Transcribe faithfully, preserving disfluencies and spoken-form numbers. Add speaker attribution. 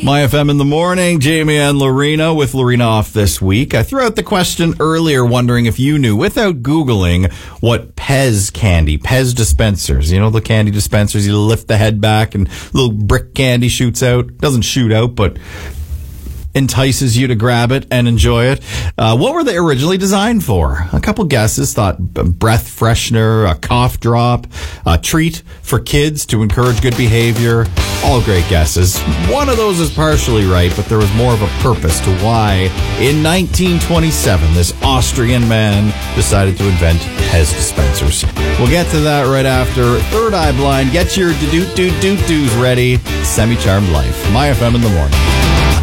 Speaker 1: My F M in the morning, Jamie and Lorena with Lorena off this week. I threw out the question earlier wondering if you knew, without Googling, what Pez candy, Pez dispensers, you know, the candy dispensers, you lift the head back and little brick candy shoots out. Doesn't shoot out, but entices you to grab it and enjoy it. Uh, what were they originally designed for? A couple guesses thought breath freshener, a cough drop, a treat for kids to encourage good behavior. All great guesses. One of those is partially right, but there was more of a purpose to why in nineteen twenty-seven this Austrian man decided to invent Pez dispensers. We'll get to that right after Third Eye Blind. Get your do-do-do-do-do's ready. Semi-Charmed Life. My F M in the morning.